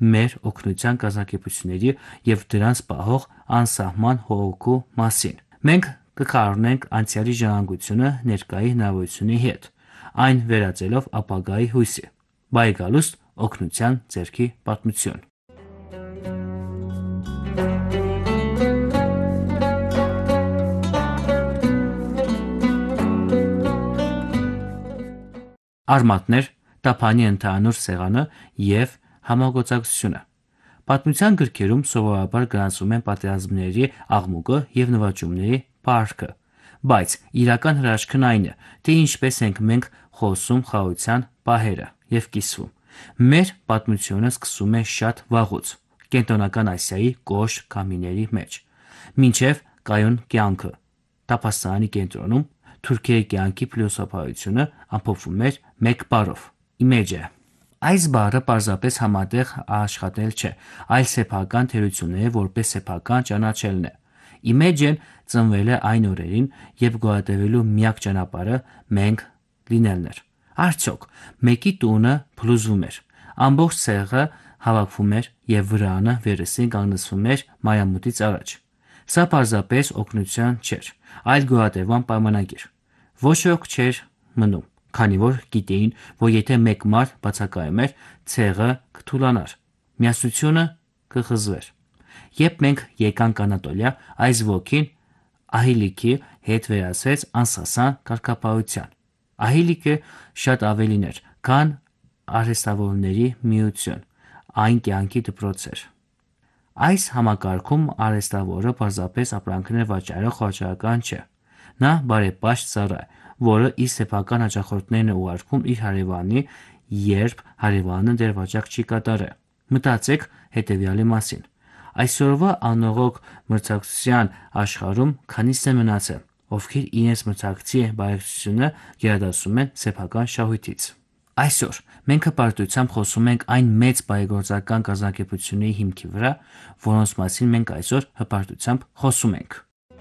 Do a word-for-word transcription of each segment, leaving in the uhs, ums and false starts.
մեր օգնության կազմակերպությունների և դրանց պահող անսահման հողօգու մասին։ Մենք կկառնենք անցյալի ժառանգությունը ներկայի հնարավորությունների հետ, այն վերածելով ապագայի հույսի։ Բայգալուստ օգնության ձեռքի պատմություն։ Արմատներ, տափանի ընդհանուր սեղանը և համագործակցությունը։ Պատմության գրքերում սովորաբար գրանցվում են պատերազմների աղմուկը և նվաճումների փառքը, բայց իրական հրաշքն այն է, թե ինչպես ենք մենք խոսում խաղաղության պահերը և կիսվում։ Մեր պատմությունը սկսվում է շատ վաղուց՝ Կենտրոնական Ասիայի կոշտ քամիների մեջ, մինչև կայուն կյանքը։ Տափաստանի կենտրոնում թուրքերի կյանքի փիլիսոփայությունը ամփոփվում էր մեկ բառով՝ իմեջը։ Այս բառը պարզապես համատեղ աշխատել չէ, այլ սեփական թերությունները որպես սեփական ճանաչելն է։ Իմեջեն ծնվել է այն օրերին, երբ գոյատևելու միակ ճանապարհը մենք լինելն էր։ Արդյոք մեկի տունը փլուզվում էր, ամբողջ ցեղը հավաքվում էր և վրանը վերեսին կանգնեցվում էր մայրամուտից առաջ։ Սա պարզապես օգնություն չէր, այլ գոյատևման պայմանագիր։ Ոչ ոք չէր մնում, քանի որ գիտեին, որ եթե մեկ մարդ բացակայում էր, ցեղը կթուլանար, միասնությունը կխզվեր։ Երբ մենք եկանք Անատոլիա, այս ոգին Ահիլիկի հետ վերածվեց անսասան կարգապահության։ Ահիլիկը շատ ավելին էր, քան արհեստավորների միություն, այն կյանքի դպրոց էր։ Այս համակարգում արհեստավորը պարզապես ապրանքներ վաճառող վաճառական չէ։ Նա բարեպաշտ ծառա է, որը իր սեփական հաճախորդներն է ուղարկում իր հարևանի, երբ հարևանը դեռ վաճառք չի կատարել։ Մտածեք հետևյալի մասին. այսօրվա անողոք մրցակցության աշխարհում քանիսն են մնացել, ովքեր իրենց մրցակցի բարեկցությունը գերադասում են սեփական շահույթից։ Այսօր մենք հպարտությամբ խոսում ենք այն մեծ բարեգործական կազմակերպությունների հիմքի վրա, որոնց մասին մենք այսօր հպարտությամբ խոսում ենք։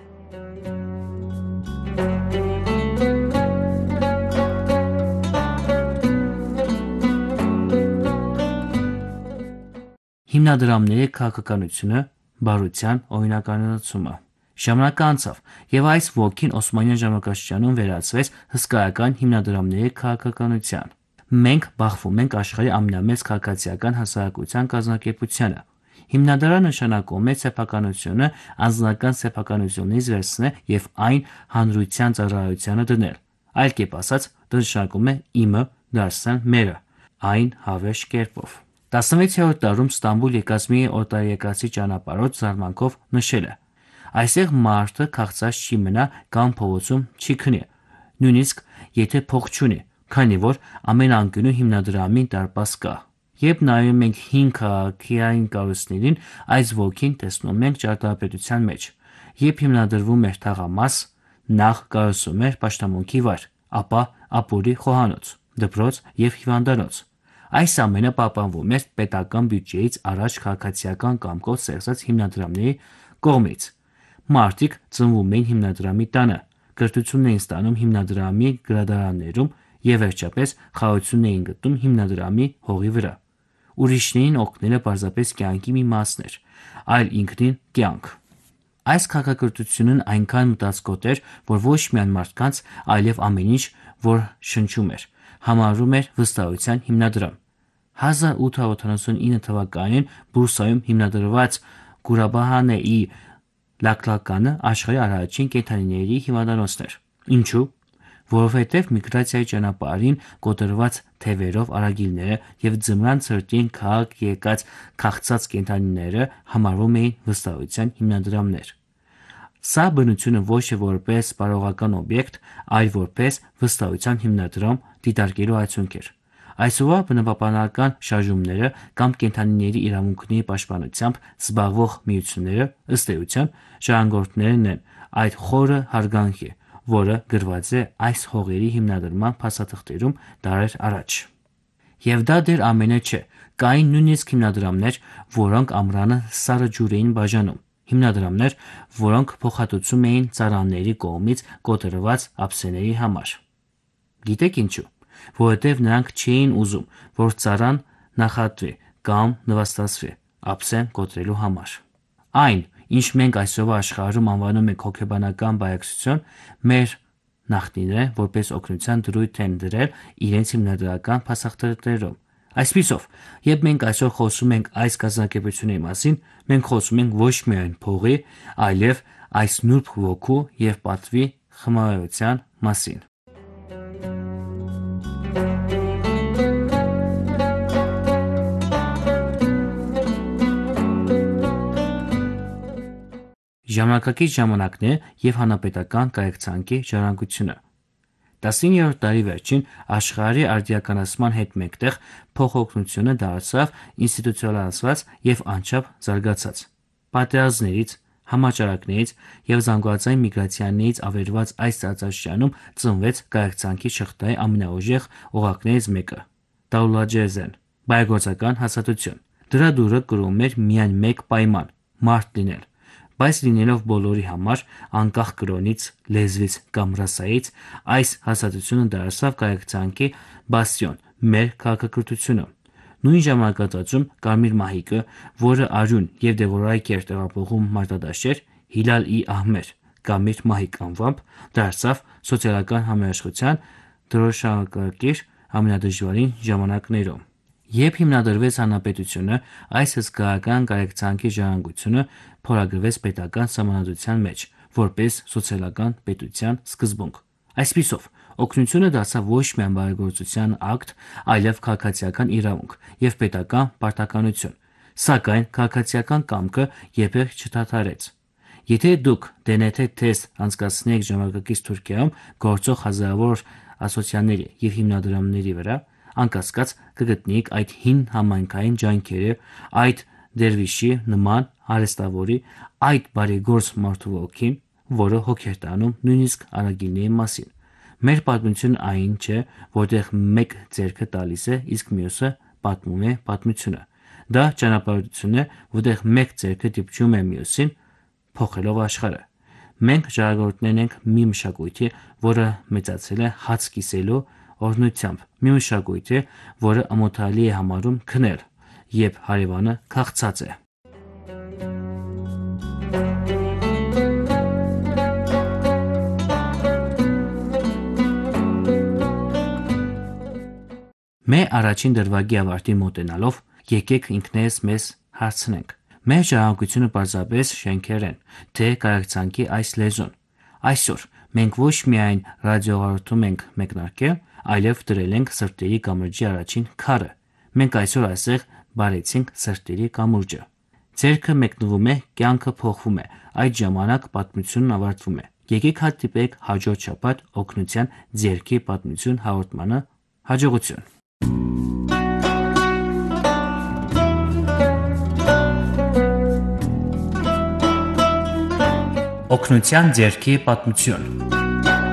Հիմնադրամների քաղաքականությունը, բարության օրինականացումը։ Ժամանակը անցավ, և այս ոգին Օսմանյան ժամանակաշրջանում վերածվեց հսկայական հիմնադրամների քաղաքականության։ Մենք բախվում ենք աշխարհի ամենամեծ քաղաքացիական հասարակության կազմակերպությանը։ Հիմնադրամը նշանակում է սեփականությունը անձնական սեփականությունից վերցնել և այն հանրության ծառայությանը դնել։ Այլ կերպ ասած, դա նշանակում է իմը դարձնել մերը, այն հավերժ կերպով։ տասնվեցերորդ դարում Ստամբուլ եկած մի օտարերկրացի ճանապարհորդ զարմանքով նշել է. «Այստեղ մարդը քաղցած չի մնա կամ փողոցում չի քնի, նույնիսկ եթե փող չունի, քանի որ ամեն անկյունում հիմնադրամի դարպաս կա»։ Երբ նայում ենք հին քաղաքային կառույցներին, այս ոգին տեսնում ենք ճարտարապետության մեջ։ Երբ հիմնադրվում էր թաղամաս, նախ կառուցվում էր պաշտամունքի վայր, ապա ապուրի խոհանոց, դպրոց և հիվանդանոց։ Այս ամենը պահպանվում էր պետական բյուջեից առաջ քաղաքացիական կամքով ստեղծված հիմնադրամների կողմից։ Մարդիկ ծնվում էին հիմնադրամի տանը, կրթություն էին ստանում հիմնադրամի գրադարաններում և վերջապես խաղաղություն էին գտնում հիմնադրամի հողի վրա։ Ուրիշներին օգնելը պարզապես կյանքի մի մասն էր, այլ ինքնին կյանք։ Այս քաղաքակրթությունն այնքան մտածկոտ էր, որ ոչ միայն մարդկանց, այլև ամեն ինչ, որ շնչում էր, համարվում էր վստահության հիմնադրամ։ հազար ութ հարյուր ութանասունինը թվականին Բուրսայում հիմնադրված Գուրաբահանեի լաքլականը աշխարհի առաջին կենդանիների հիվանդանոցն էր։ Ինչու՞։ Որովհետև միգրացիայի ճանապարհին կոտրված թևերով արագիլները և ձմռան ցրտին քաղաք եկած քաղցած կենդանիները համարվում էին վստահության հիմնադրամներ։ Սա բնությունը ոչ թե որպես բարոյական օբյեկտ, այլ որպես վստահության հիմնադրամ դիտարկելու արդյունք էր։ Այսօրվա բնապահպանական շարժումները կամ կենդանիների իրավունքների պաշտպանությամբ զբաղվող միությունները, ըստ էության, ժառանգորդներն են այդ խորը հարգանքի, որը գրված է այս հողերի հիմնադրման փաստաթղթերում դարեր առաջ։ Եվ դա դեռ ամենը չէ։ Կային նույնիսկ հիմնադրամներ, որոնք ամռանը սառը ջուր էին բաժանում, հիմնադրամներ, որոնք փոխհատուցում էին ծառաների կողմից կոտրված ափսեների համար։ Գիտե՞ք ինչու։ Որովհետև նրանք չէին ուզում, որ ծառան նախատվի կամ նվաստացվի, ափսեն կոտրելու համար։ Այն, ինչ մենք այսօրվա աշխարհում անվանում ենք հոգեբանական բայակցություն, մեր նախնիները որպես օգնության դրույթ են դրել իրենց հիմնադրական փաստաթղթերում։ Այսպիսով, երբ մենք այսօր խոսում ենք այս կազմակերպությունների մասին, մենք խոսում ենք ոչ միայն փողի, այլև այս նուրբ ոգու և պատվի խմարության մասին։ Ժամանակակից ժամանակներ և հանրապետական կարեկցանքի ժառանգությունը։ տասնիններորդ դարի վերջին աշխարհի արդիականացման հետ մեկտեղ փոխօգնությունը դարձավ ինստիտուցիոնալიზված և անչափ զարգացած։ Պատերազմներից, համաճարակներից և զանգվածային միգրացիաներից ավերված այս տարածաշրջանում ծնվեց կարեկցանքի շղթայի ամենաուժեղ օղակներից մեկը՝ Դարուլաջեզեն, բարեգործական հաստատություն։ Դրա դուռը կրում էր միայն մեկ պայման՝ մարդ լինել։ Բայց լինելով բոլորի համար, անկախ կրոնից, լեզվից կամ ռասայից, այս հաստատությունը դարձավ կարեկցանքի բաստիոն մեր քաղաքակրթությունում։ Նույն ժամանակահատվածում Կարմիր մահիկը, որը արյուն և դեղորայք էր տեղափոխում մարտադաշտեր, Հիլալ-ի Ահմեր (Կարմիր մահիկ) անվամբ, դարձավ սոցիալական համերաշխության դրոշակակիր ամենադժվարին ժամանակներում։ Երբ հիմնադրվեց հանրապետությունը, այս հսկայական կարեկցանքի ժառանգությունը փորագրվեց պետական սահմանադրության մեջ, որպես սոցիալական պետության սկզբունք։ Այսպիսով, օգնությունը դարձավ ոչ միայն բարեգործության ակտ, այլև քաղաքացիական իրավունք և պետական պարտականություն։ Սակայն քաղաքացիական կամքը երբեք չդադարեց։ Եթե դուք դե են թի թեստ անցկացնեիք ժամանակակից Թուրքիայում գործող հազարավոր ասոցիացիաների և հիմնադրամների վրա, անկասկած կգտնեիք այդ հին համայնքային ջանքերը, այդ դերվիշի նման արհեստավորի, այդ բարեգործ մարդու ոգին, որը հոգ էր տանում նույնիսկ արագիլների մասին։ Մեր պատմությունն այն չէ, որտեղ մեկ ձեռքը տալիս է, իսկ մյուսը պատմում է պատմությունը։ Դա ճանապարհորդություն է, որտեղ մեկ ձեռքը դիպչում է մյուսին, փոխելով աշխարհը։ Մենք ժառանգորդներ ենք մի մշակույթի, որը մեծացել է հաց կիսելու օրհնությամբ, մի մշակույթի, որը ամոթալի է համարում քնել, երբ հարևանը քաղցած է։ Մեր առաջին դրվագի ավարտին մոտենալով, եկեք ինքներս մեզ հարցնենք. մեր ժառանգությունը պարզապես շենքեր են, թե կարեկցանքի այս լեզուն։ Այսօր մենք ոչ միայն ռադիոհաղորդում ենք մեկնարկել, այլև դրել ենք սրտերի կամրջի առաջին քարը։ Մենք այսօր այստեղ բարեցինք սրտերի կամուրջը։ Ձեռքը մեկնվում է, կյանքը փոխվում է, այդ ժամանակ պատմությունն ավարտվում է։ Եկեք հանդիպենք հաջորդ շաբաթ օգնության ձեռքի պատմություն հաղորդմանը։ Հաջողություն։ Օգնության ձեռքի պատմություն։